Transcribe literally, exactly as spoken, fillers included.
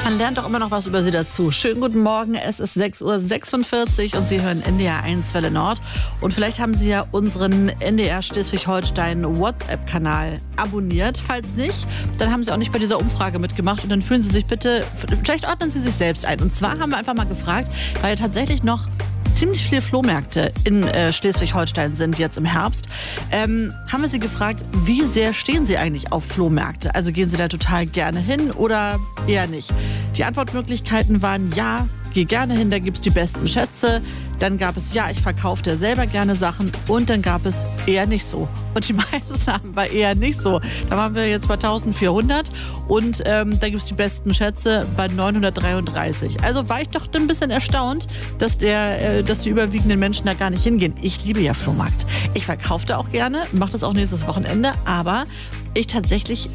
Man lernt doch immer noch was über sie dazu. Schönen guten Morgen, es ist sechs Uhr sechsundvierzig und Sie hören N D R eins Welle Nord. Und vielleicht haben Sie ja unseren N D R Schleswig-Holstein WhatsApp-Kanal abonniert. Falls nicht, dann haben Sie auch nicht bei dieser Umfrage mitgemacht und dann fühlen Sie sich bitte, vielleicht ordnen Sie sich selbst ein. Und zwar haben wir einfach mal gefragt, weil ja tatsächlich noch ziemlich viele Flohmärkte in äh, Schleswig-Holstein sind jetzt im Herbst, ähm, haben wir Sie gefragt, wie sehr stehen Sie eigentlich auf Flohmärkte? Also gehen Sie da total gerne hin oder eher nicht? Die Antwortmöglichkeiten waren ja, geh gerne hin, da gibt es die besten Schätze. Dann gab es ja, ich verkaufe dir selber gerne Sachen. Und dann gab es eher nicht so. Und die meisten haben war eher nicht so. Da waren wir jetzt bei eintausendvierhundert und ähm, da gibt es die besten Schätze bei neunhundertdreiunddreißig. Also war ich doch ein bisschen erstaunt, dass, der, äh, dass die überwiegenden Menschen da gar nicht hingehen. Ich liebe ja Flohmarkt. Ich verkaufe da auch gerne, mache das auch nächstes Wochenende, aber ich tatsächlich